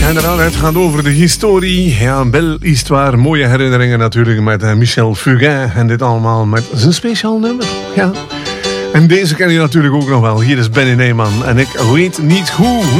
Inderdaad, het gaat over de historie. Ja, belle histoire. Mooie herinneringen natuurlijk met Michel Fugain. En dit allemaal met zijn speciaal nummer. Ja. En deze ken je natuurlijk ook nog wel. Hier is Benny Neyman. En ik weet niet hoe.